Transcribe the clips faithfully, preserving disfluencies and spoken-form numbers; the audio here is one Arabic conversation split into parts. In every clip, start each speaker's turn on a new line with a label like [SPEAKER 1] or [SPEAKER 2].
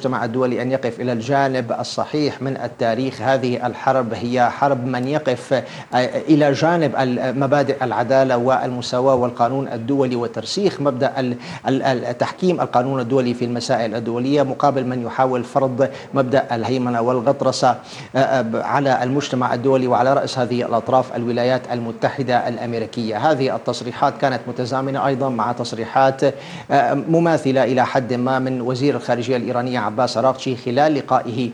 [SPEAKER 1] المجتمع الدولي أن يقف إلى الجانب الصحيح من التاريخ. هذه الحرب هي حرب من يقف إلى جانب مبادئ العدالة والمساواة والقانون الدولي وترسيخ مبدأ تحكيم القانون الدولي في المسائل الدولية، مقابل من يحاول فرض مبدأ الهيمنة والغطرسة على المجتمع الدولي، وعلى رأس هذه الأطراف الولايات المتحدة الأمريكية. هذه التصريحات كانت متزامنة أيضا مع تصريحات مماثلة إلى حد ما من وزير الخارجية الإيرانية عباس أراغشي خلال لقائه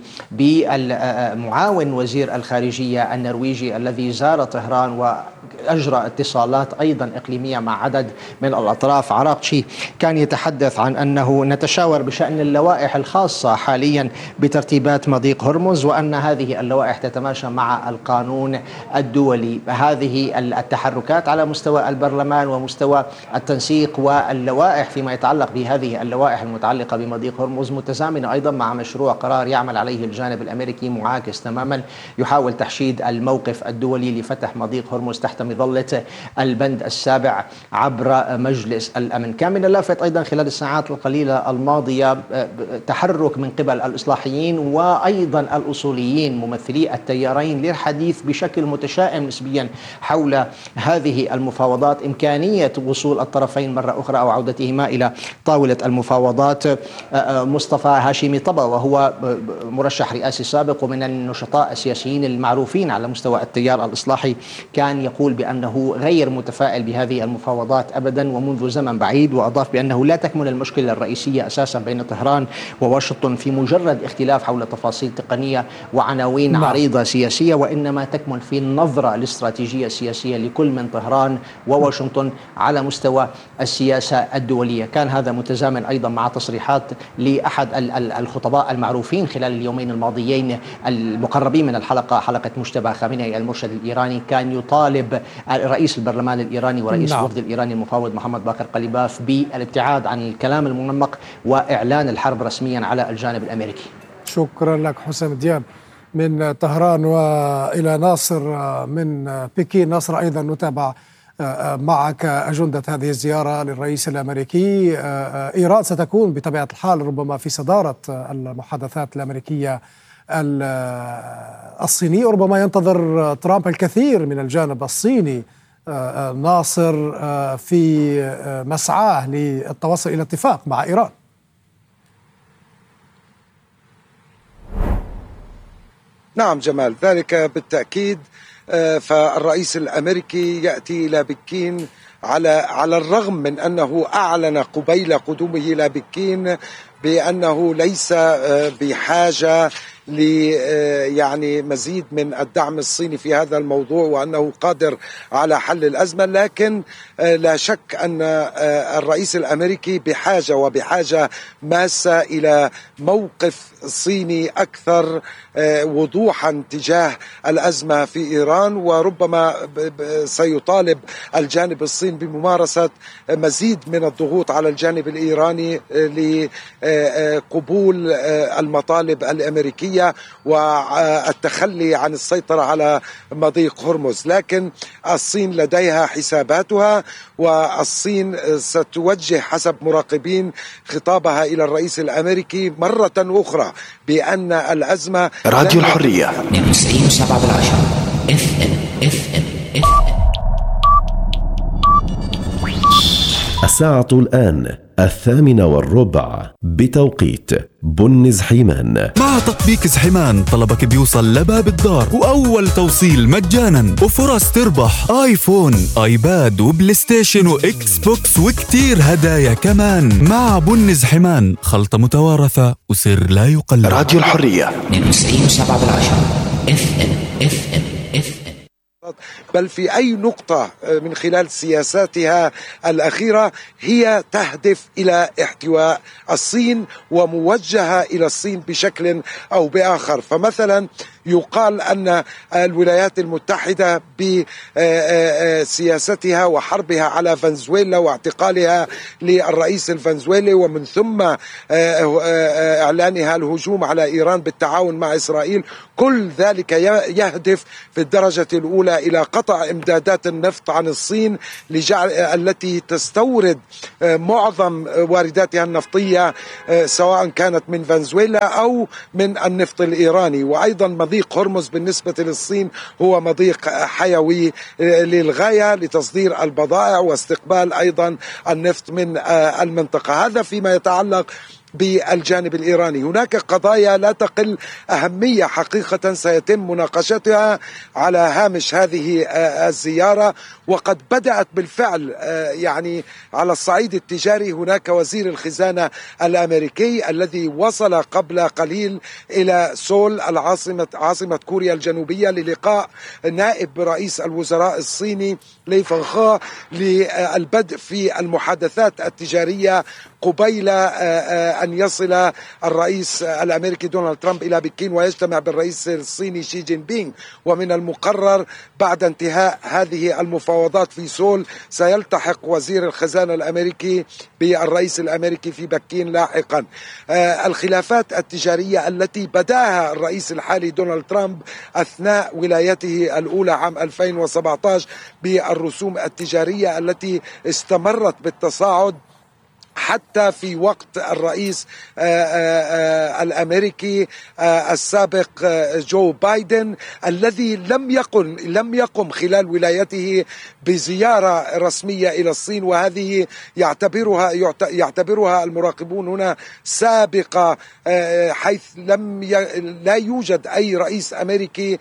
[SPEAKER 1] بالمعاون وزير الخارجية النرويجي الذي زار طهران وأجرى اتصالات أيضا إقليمية مع عدد من الأطراف. أراغشي كان يتحدث عن أنه نتشاور بشأن اللوائح الخاصة حاليا بترتيبات مضيق هرمز، وأن هذه اللوائح تتماشى مع القانون الدولي. هذه التحركات على مستوى البرلمان ومستوى التنسيق واللوائح فيما يتعلق بهذه اللوائح المتعلقة بمضيق هرمز متزامنة أيضا مع مشروع قرار يعمل عليه الجانب الأمريكي معاكس تماما، يحاول تحشيد الموقف الدولي لفتح مضيق هرمز تحت مظلة البند السابع عبر مجلس الأمن. كان من اللافت أيضا خلال الساعات القليلة الماضية تحرك من قبل الإصلاحيين وأيضا الأصوليين ممثلي التيارين للحديث بشكل متشائم نسبيا حول هذه المفاوضات، إمكانية وصول الطرفين مرة أخرى أو عودتهما إلى طاولة المفاوضات. مصطفى هاشمي طبا وهو مرشح رئاسي سابق ومن النشطاء السياسيين المعروفين على مستوى التيار الإصلاحي كان يقول بأنه غير متفائل بهذه المفاوضات أبدا ومنذ زمن بعيد، وأضاف بأنه لا تكمن المشكلة الرئيسية أساسا بين طهران وواشنطن في مجرد اختلاف حول تفاصيل تقنية وعناوين نعم. عريضة سياسية، وإنما تكمن في النظرة الاستراتيجية السياسية لكل من طهران وواشنطن على مستوى السياسة الدولية. كان هذا متزامن أيضا مع تصريحات لأحد الخطباء المعروفين خلال اليومين الماضيين المقربين من الحلقة، حلقة مجتبى خامنئي المرشد الإيراني، كان يطالب رئيس البرلمان الإيراني ورئيس الوفد نعم. الإيراني المفاوض محمد باقر قليباف بالابتعاد عن الكلام المنمق وإعلان الحرب رسميا على الجانب الأمريكي.
[SPEAKER 2] شكرا لك حسام دياب من طهران. وإلى ناصر من بكين. ناصر، أيضا نتابع معك أجندة هذه الزيارة للرئيس الأمريكي. إيران ستكون بطبيعة الحال ربما في صدارة المحادثات الأمريكية الصينية، وربما ينتظر ترامب الكثير من الجانب الصيني ناصر في مسعاه للتوصل إلى اتفاق مع إيران.
[SPEAKER 3] نعم جمال، ذلك بالتأكيد. فالرئيس الأمريكي يأتي إلى بكين على على الرغم من أنه أعلن قبيل قدومه إلى بكين بأنه ليس بحاجة ل يعني مزيد من الدعم الصيني في هذا الموضوع، وأنه قادر على حل الأزمة، لكن لا شك أن الرئيس الأمريكي بحاجة وبحاجة ماسة إلى موقف صيني أكثر وضوحا تجاه الأزمة في إيران، وربما سيطالب الجانب الصيني بممارسة مزيد من الضغوط على الجانب الإيراني لقبول المطالب الأمريكية والتخلي عن السيطرة على مضيق هرمز. لكن الصين لديها حساباتها، والصين ستوجه حسب مراقبين خطابها إلى الرئيس الأمريكي مرة أخرى بأن الأزمة
[SPEAKER 4] راديو الحرية
[SPEAKER 5] تسعين وسبعة بالعشرة اف ام اف ام اف ام.
[SPEAKER 4] الساعة الآن الثامنة والربع بتوقيت بن زحيمان.
[SPEAKER 6] مع تطبيق زحيمان طلبك بيوصل لباب الدار، وأول توصيل مجانا، وفرص تربح آيفون، آيباد، وبلاي ستيشن، وإكس بوكس، وكتير هدايا كمان. مع بن زحيمان خلطة متوارثة وسر لا يقل.
[SPEAKER 4] راديو الحرية
[SPEAKER 5] تسعين وسبعة بالعشرة اف ام اف ام اف ام.
[SPEAKER 3] بل في أي نقطة من خلال سياساتها الأخيرة هي تهدف إلى احتواء الصين وموجهة إلى الصين بشكل أو بآخر. فمثلا يقال أن الولايات المتحدة بسياستها وحربها على فنزويلا واعتقالها للرئيس الفنزويلي ومن ثم إعلانها الهجوم على إيران بالتعاون مع إسرائيل، كل ذلك يهدف في الدرجة الأولى إلى قطع إمدادات النفط عن الصين لجعل التي تستورد معظم وارداتها النفطية سواء كانت من فنزويلا أو من النفط الإيراني. وأيضا مضيق هرمز بالنسبة للصين هو مضيق حيوي للغاية لتصدير البضائع واستقبال أيضا النفط من المنطقة. هذا فيما يتعلق بالجانب الإيراني. هناك قضايا لا تقل أهمية حقيقة سيتم مناقشتها على هامش هذه الزيارة، وقد بدأت بالفعل. يعني على الصعيد التجاري هناك وزير الخزانة الأمريكي الذي وصل قبل قليل إلى سول العاصمة عاصمة كوريا الجنوبية للقاء نائب رئيس الوزراء الصيني لي فانغخو للبدء في المحادثات التجارية قبيل أن يصل الرئيس الأمريكي دونالد ترامب إلى بكين ويجتمع بالرئيس الصيني شي جين بينغ. ومن المقرر بعد انتهاء هذه المفاوضات في سول سيلتحق وزير الخزانة الأمريكي بالرئيس الأمريكي في بكين لاحقا. الخلافات التجارية التي بدأها الرئيس الحالي دونالد ترامب أثناء ولايته الأولى عام ألفين وسبعة عشر بالرسوم التجارية التي استمرت بالتصاعد حتى في وقت الرئيس الأمريكي السابق جو بايدن الذي لم يقم لم يقم خلال ولايته بزيارة رسمية إلى الصين، وهذه يعتبرها يعتبرها المراقبون هنا سابقة، حيث لم ي... لا يوجد أي رئيس أمريكي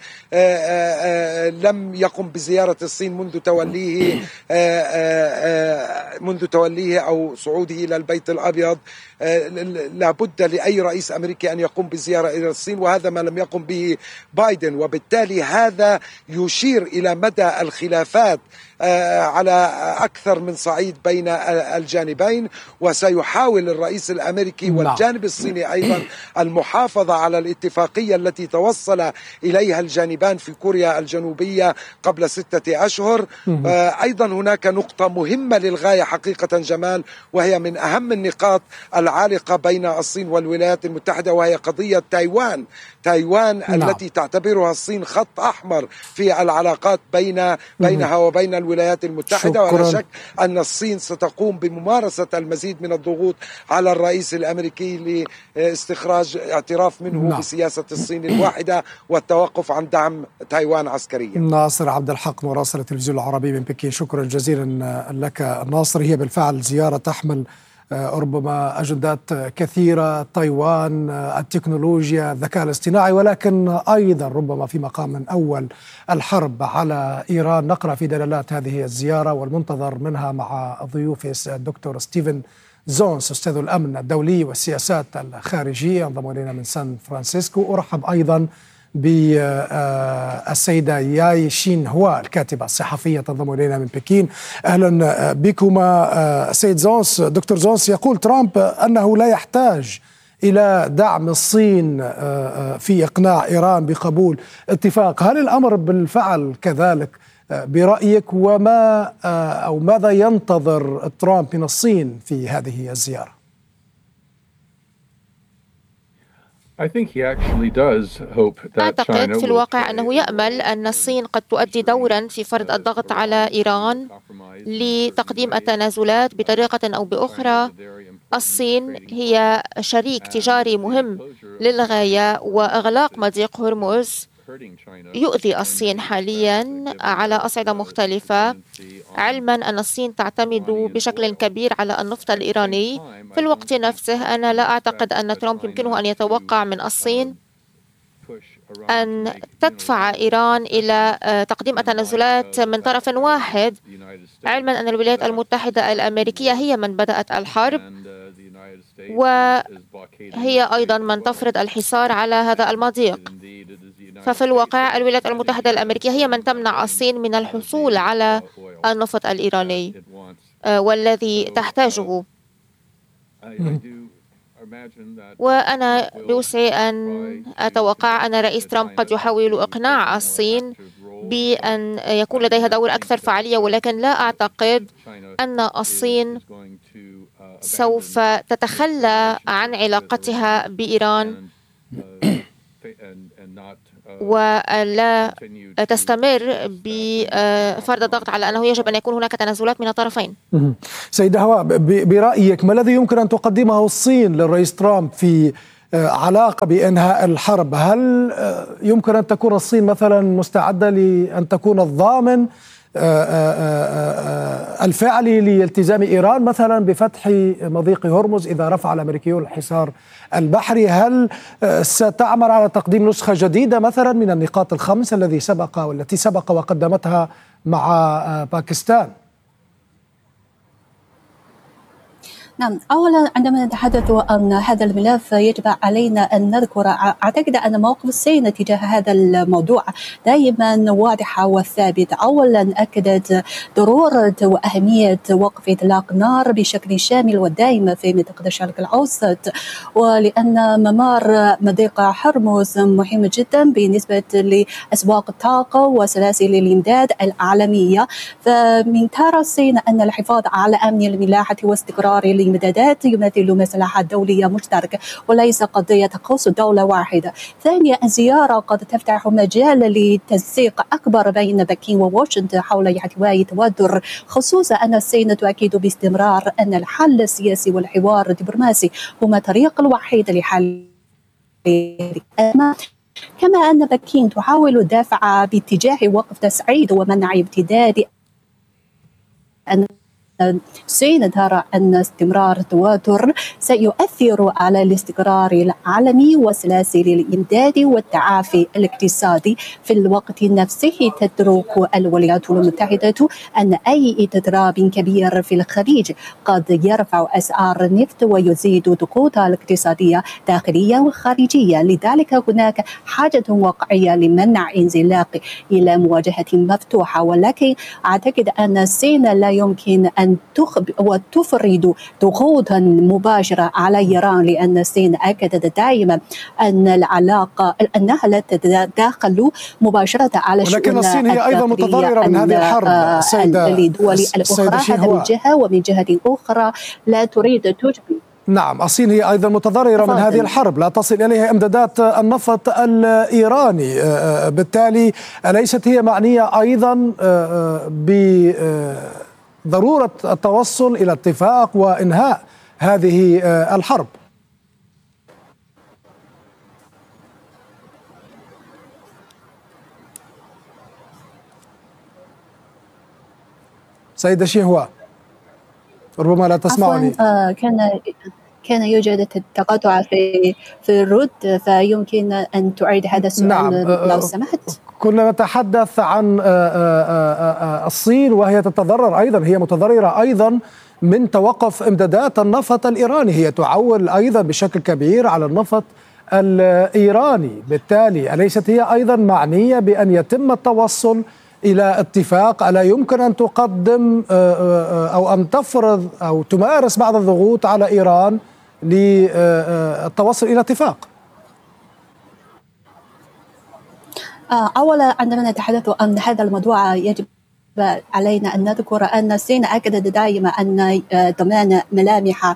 [SPEAKER 3] لم يقم بزيارة الصين منذ توليه منذ توليه أو صعوده إلى البيت الأبيض. لابد لأي رئيس أمريكي أن يقوم بزيارة إلى الصين، وهذا ما لم يقم به بايدن. وبالتالي هذا يشير إلى مدى الخلافات على أكثر من صعيد بين الجانبين، وسيحاول الرئيس الأمريكي والجانب الصيني أيضا المحافظة على الاتفاقية التي توصل إليها الجانبان في كوريا الجنوبية قبل ستة أشهر. أيضا هناك نقطة مهمة للغاية حقيقة جمال، وهي من أهم النقاط العالقة بين الصين والولايات المتحدة، وهي قضية تايوان. تايوان نعم. التي تعتبرها الصين خط أحمر في العلاقات بين بينها وبين الولايات المتحدة.
[SPEAKER 2] شكرا.
[SPEAKER 3] ولا شك أن الصين ستقوم بممارسة المزيد من الضغوط على الرئيس الأمريكي لاستخراج اعتراف منه نعم. بسياسة الصين الواحدة والتوقف عن دعم تايوان عسكريا.
[SPEAKER 2] ناصر عبد الحق مراسل التلفزيون العربي من بكين، شكرا جزيلا لك ناصر. هي بالفعل زيارة تحمل ربما أجندات كثيرة، تايوان، التكنولوجيا، الذكاء الاصطناعي، ولكن أيضا ربما في مقام أول الحرب على إيران. نقرأ في دلالات هذه الزيارة والمنتظر منها مع ضيوفي الدكتور ستيفن زونس أستاذ الأمن الدولي والسياسات الخارجية انضم إلينا من سان فرانسيسكو. أرحب أيضا بالسيدة ياي شين هوا الكاتبة الصحفية تنضم إلينا من بكين. أهلا بكما. سيد زونس، دكتور زونس، يقول ترامب أنه لا يحتاج إلى دعم الصين في إقناع إيران بقبول اتفاق. هل الأمر بالفعل كذلك برأيك؟ وما أو ماذا ينتظر ترامب من الصين في هذه الزيارة؟
[SPEAKER 7] أعتقد في الواقع أنه يأمل أن الصين قد تؤدي دورا في فرض الضغط على إيران لتقديم التنازلات بطريقة أو بأخرى. الصين هي شريك تجاري مهم للغاية، وإغلاق مضيق هرمز يؤذي الصين حاليا على أصعدة مختلفة، علما أن الصين تعتمد بشكل كبير على النفط الإيراني. في الوقت نفسه أنا لا أعتقد أن ترامب يمكنه أن يتوقع من الصين أن تدفع إيران إلى تقديم التنازلات من طرف واحد، علما أن الولايات المتحدة الأمريكية هي من بدأت الحرب، وهي أيضا من تفرض الحصار على هذا المضيق. ففي الواقع الولايات المتحدة الأمريكية هي من تمنع الصين من الحصول على النفط الإيراني والذي تحتاجه. وأنا بوسعي أن أتوقع أن رئيس ترامب قد يحاول إقناع الصين بأن يكون لديها دور أكثر فعالية، ولكن لا أعتقد أن الصين سوف تتخلى عن علاقتها بإيران ولا تستمر بفرض الضغط على أنه يجب أن يكون هناك تنازلات من الطرفين.
[SPEAKER 2] سيدة هواء، برأيك ما الذي يمكن أن تقدمه الصين للرئيس ترامب في علاقة بإنهاء الحرب؟ هل يمكن أن تكون الصين مثلا مستعدة لأن تكون الضامن الفعلي لالتزام إيران مثلا بفتح مضيق هرمز إذا رفع الأمريكيون الحصار البحري؟ هل ستعمل على تقديم نسخة جديدة مثلا من النقاط الخمس الذي سبق والتي سبق وقدمتها مع باكستان؟
[SPEAKER 8] نعم، أولا عندما نتحدث عن هذا الملف يجب علينا أن نذكر، أعتقد أن موقف الصين تجاه هذا الموضوع دائما واضحة وثابتة. أولا أكدت ضرورة وأهمية وقف إطلاق نار بشكل شامل ودائم في منطقة الشرق الأوسط، ولأن ممر مضيق هرمز مهم جدا بالنسبة لأسواق الطاقة وسلاسل الإمداد العالمية. فمن ترى الصين أن الحفاظ على أمن الملاحة واستقرار المدادات يمثل مصلحة دولية مشتركة وليس قضية تخص دولة واحدة. ثانيا، الزيارة قد تفتح مجال لتنسيق أكبر بين بكين وواشنطن حول احتواء توتر، خصوصا أن الصين تؤكد باستمرار أن الحل السياسي والحوار الدبلوماسي هما الطريق الوحيد لحل الأزمة. كما أن بكين تحاول الدفع باتجاه وقف تصعيد ومنع امتداد أن الصين ترى أن استمرار التوتر سيؤثر على الاستقرار العالمي وسلاسل الإمداد والتعافي الاقتصادي. في الوقت نفسه تدرك الولايات المتحدة أن أي اضطراب كبير في الخليج قد يرفع أسعار النفط ويزيد ضغوطها الاقتصادية داخليا وخارجيا. لذلك هناك حاجة واقعية لمنع انزلاق إلى مواجهة مفتوحة، ولكن أعتقد أن الصين لا يمكن أن وتفرض ضغوطا مباشرة على إيران، لأن الصين أكدت دائما أن العلاقة أنها لا تتدخل مباشرة على شؤون
[SPEAKER 2] ولكن الصين هي أيضا متضررة من هذه الحرب سيدة
[SPEAKER 8] لدول الأخرى، هذا من جهة، ومن جهة أخرى لا تريد تجبي.
[SPEAKER 2] نعم، الصين هي أيضا متضررة من هذه الحرب، لا تصل إليها إمدادات النفط الإيراني، بالتالي أليست هي معنية أيضا بضرورة التوصل إلى اتفاق وإنهاء هذه الحرب؟ سيدة شيهوا، ربما لا تسمعني.
[SPEAKER 8] آه كان كان يوجد تقاطع في في الرد، فيمكن أن تعيد هذا السؤال. نعم، لو سمحت.
[SPEAKER 2] كنا نتحدث عن الصين وهي تتضرر أيضا، هي متضررة أيضا من توقف إمدادات النفط الإيراني، هي تعول أيضا بشكل كبير على النفط الإيراني، بالتالي أليست هي أيضا معنية بأن يتم التوصل إلى اتفاق؟ ألا يمكن أن تقدم أو أن تفرض أو تمارس بعض الضغوط على إيران للتوصل إلى اتفاق؟
[SPEAKER 8] أولا عندما نتحدث عن هذا الموضوع يجب علينا أن نذكر أن الصين أكدت دائما أن ضمان ملامح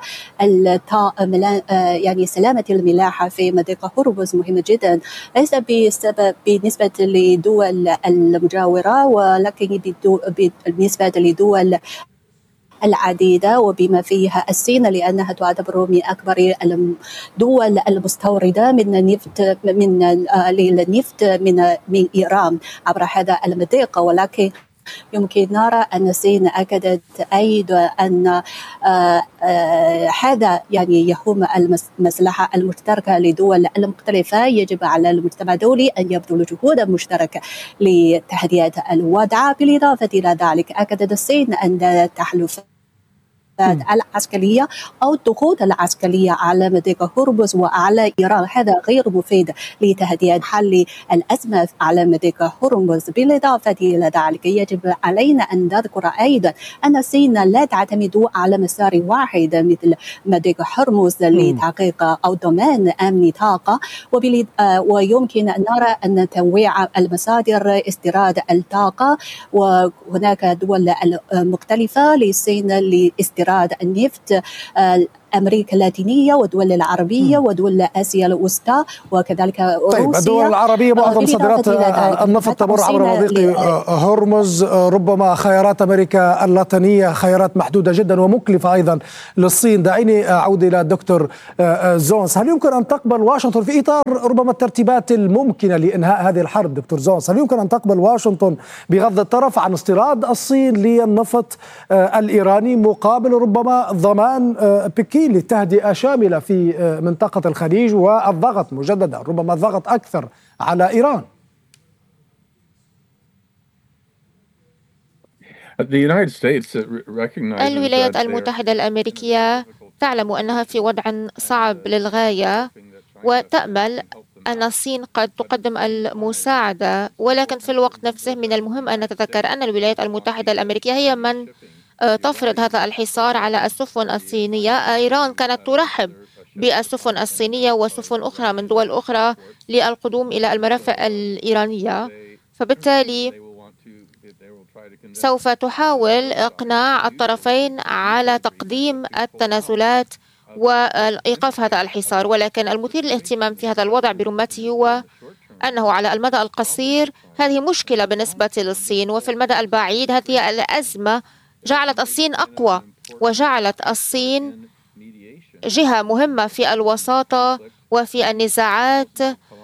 [SPEAKER 8] يعني سلامة الملاحة في مضيق هرمز مهمة جدا، ليس بسبب بالنسبة لدول المجاورة، ولكن بالنسبة لدول العديدة وبما فيها الصين، لأنها تعتبر من أكبر الدول المستوردة من النفط من النفط من من إيران عبر هذا المضيق. ولكن يمكن نرى أن الصين أكدت أيضا أن آآ آآ هذا يعني يهم المصلحة المشتركة لدول المختلفة. يجب على المجتمع الدولي أن يبذل جهودا مشتركة لتهدئة الوضع. بالإضافة إلى ذلك أكدت الصين أن تحالف العسكرية أو الضغوط العسكرية على مضيق هرمز وعلى إيران. هذا غير مفيد لتهدئة حل الأزمة على مضيق هرمز. بالإضافة إلى ذلك يجب علينا أن نذكر أيضا أن الصين لا تعتمد على مسار واحد مثل مضيق هرمز لتحقيق أو ضمان أمن طاقة، ويمكن أن نرى أن تنويع المصادر استيراد الطاقة، وهناك دول مختلفة للصين لاستيراد النفط، أمريكا اللاتينية والدول العربية ودول آسيا الوسطى وكذلك روسيا.
[SPEAKER 2] طيب الدول العربية معظم صادرات النفط تمر عبر مضيق هرمز، ربما خيارات أمريكا اللاتينية خيارات محدودة جدا ومكلفة أيضا للصين. دعيني أعود إلى الدكتور زونس. هل يمكن أن تقبل واشنطن في إطار ربما الترتيبات الممكنة لإنهاء هذه الحرب دكتور زونس، هل يمكن أن تقبل واشنطن بغض الطرف عن استيراد الصين للنفط الإيراني مقابل ربما ضمان بكين للتهدئة شاملة في منطقة الخليج والضغط مجددا ربما الضغط أكثر على إيران؟
[SPEAKER 7] الولايات المتحدة الأمريكية تعلم أنها في وضع صعب للغاية وتأمل أن الصين قد تقدم المساعدة، ولكن في الوقت نفسه من المهم أن نتذكر أن الولايات المتحدة الأمريكية هي من تفرض هذا الحصار على السفن الصينية. إيران كانت ترحب بالسفن الصينية وسفن أخرى من دول أخرى للقدوم إلى المرافق الإيرانية، فبالتالي سوف تحاول إقناع الطرفين على تقديم التنازلات وإيقاف هذا الحصار. ولكن المثير للاهتمام في هذا الوضع برمته هو أنه على المدى القصير هذه مشكلة بالنسبة للصين، وفي المدى البعيد هذه الأزمة جعلت الصين أقوى وجعلت الصين جهة مهمة في الوساطة وفي النزاعات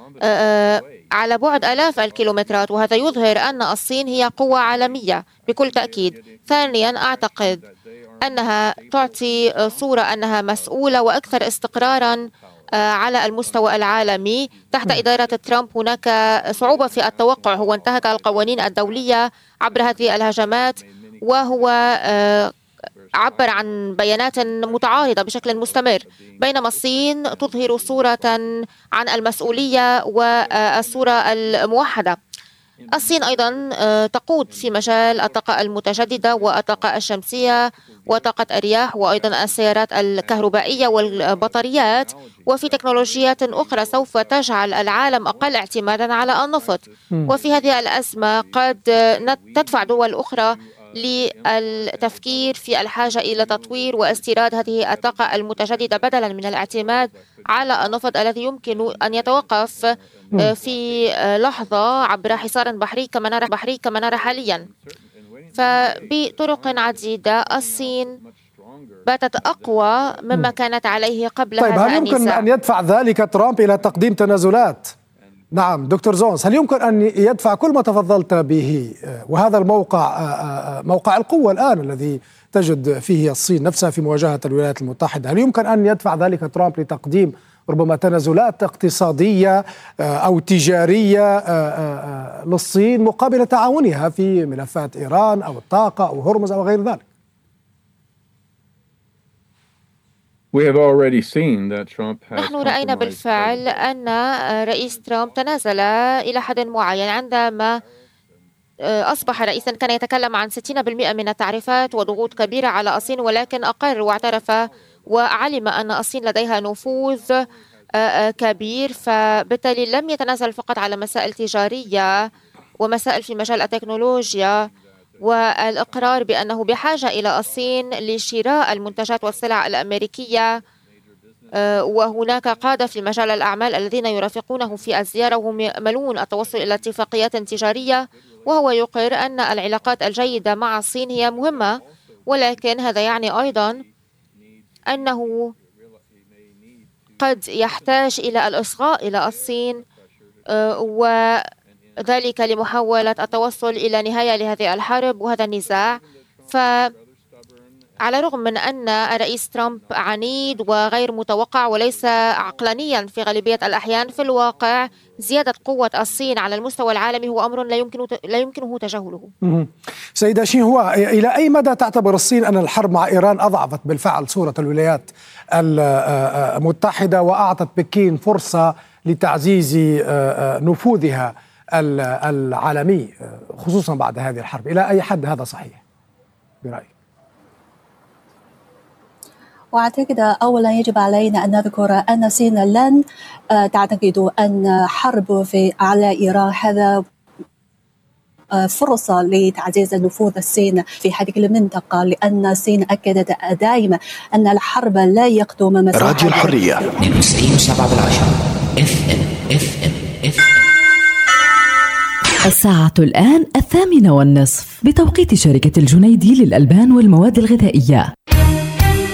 [SPEAKER 7] على بعد آلاف الكيلومترات، وهذا يظهر أن الصين هي قوة عالمية بكل تأكيد. ثانيا أعتقد أنها تعطي صورة أنها مسؤولة وأكثر استقراراً على المستوى العالمي. تحت إدارة ترامب هناك صعوبة في التوقع، هو انتهك القوانين الدولية عبر هذه الهجمات، وهو عبر عن بيانات متعارضة بشكل مستمر، بينما الصين تظهر صورة عن المسؤولية والصورة الموحدة. الصين أيضا تقود في مجال الطاقة المتجددة والطاقة الشمسية وطاقة الرياح وأيضا السيارات الكهربائية والبطاريات، وفي تكنولوجيات أخرى سوف تجعل العالم أقل اعتمادا على النفط. وفي هذه الأزمة قد تدفع دول أخرى للتفكير في الحاجة إلى تطوير واستيراد هذه الطاقة المتجددة بدلا من الاعتماد على النفط الذي يمكن أن يتوقف في لحظة عبر حصار بحري كما نرى بحري كما نرى حاليا. فبطرق عديدة الصين باتت أقوى مما كانت عليه قبل
[SPEAKER 2] طيب
[SPEAKER 7] هذا
[SPEAKER 2] هل يمكن
[SPEAKER 7] النزاع.
[SPEAKER 2] أن يدفع ذلك ترامب إلى تقديم تنازلات؟ نعم دكتور زونس، هل يمكن أن يدفع كل ما تفضلت به، وهذا الموقع موقع القوة الآن الذي تجد فيه الصين نفسها في مواجهة الولايات المتحدة، هل يمكن أن يدفع ذلك ترامب لتقديم ربما تنازلات اقتصادية أو تجارية للصين مقابل تعاونها في ملفات إيران أو الطاقة أو هرمز أو غير ذلك؟
[SPEAKER 7] نحن رأينا بالفعل أن رئيس ترامب تنازل إلى حد معين. عندما أصبح رئيسا كان يتكلم عن ستين بالمئة من التعريفات وضغوط كبيرة على الصين، ولكن أقر واعترف وعلم أن الصين لديها نفوذ كبير، فبالتالي لم يتنازل فقط على مسائل تجارية ومسائل في مجال التكنولوجيا، والإقرار بأنه بحاجة إلى الصين لشراء المنتجات والسلع الأمريكية. وهناك قادة في مجال الأعمال الذين يرافقونه في الزيارة وهم يأملون التوصل إلى اتفاقيات تجارية، وهو يقر أن العلاقات الجيدة مع الصين هي مهمة، ولكن هذا يعني أيضا أنه قد يحتاج إلى الإصغاء إلى الصين، وذلك لمحاولة التوصل إلى نهاية لهذه الحرب وهذا النزاع. على الرغم من أن الرئيس ترامب عنيد وغير متوقع وليس عقلانيا في غالبية الأحيان، في الواقع زيادة قوة الصين على المستوى العالمي هو أمر لا يمكن لا يمكنه تجاهله.
[SPEAKER 2] سيدة شين هو، إلى أي مدى تعتبر الصين أن الحرب مع إيران أضعفت بالفعل صورة الولايات المتحدة وأعطت بكين فرصة لتعزيز نفوذها العالمي خصوصا بعد هذه الحرب؟ إلى أي حد هذا صحيح برأيك؟
[SPEAKER 8] وأعتقد أولا يجب علينا أن نذكر أن الصين لن تعتقد أن حرب في على إيران هذا فرصة لتعزيز نفوذ الصين في هذه المنطقة، لأن الصين أكدت دائما أن الحرب لا يقدم مساحة.
[SPEAKER 4] راديو الحرية
[SPEAKER 5] تسعين وسبعة بالعشرة اف ام اف ام اف ام.
[SPEAKER 9] الساعة الآن الثامنة والنصف بتوقيت شركة الجنيدي للألبان والمواد الغذائية.